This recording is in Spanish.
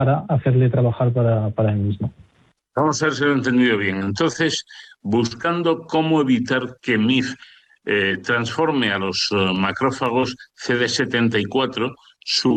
para hacerle trabajar para él mismo. Vamos a ver si lo he entendido bien. Entonces, buscando cómo evitar que MIF transforme a los macrófagos CD74, su